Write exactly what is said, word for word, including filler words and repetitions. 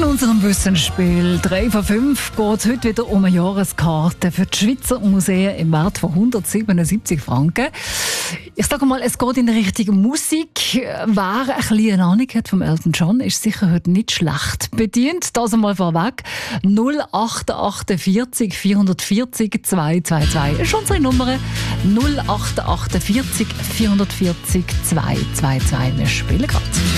In unserem Wissensspiel drei von fünf geht es heute wieder um eine Jahreskarte für die Schweizer Museen im Wert von hundertsiebenundsiebzig Franken. Ich sage mal, es geht in Richtung Musik. Wer ein bisschen eine Ahnung hat vom Elton John, ist sicher heute nicht schlecht bedient. Das einmal vorweg. null acht achtundvierzig vierhundertvierzig zweihundertzweiundzwanzig ist unsere Nummer. null acht achtundvierzig vierhundertvierzig zweihundertzweiundzwanzig. Wir spielen gerade.